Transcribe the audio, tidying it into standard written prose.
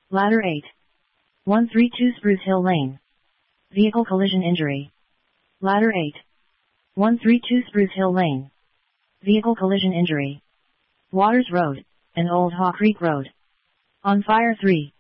Ladder 8. 132 Spruce Hill Lane. Vehicle collision injury. Ladder 8. 132 Spruce Hill Lane. Vehicle collision injury. Waters Road and Old Haw Creek Road. On fire 3.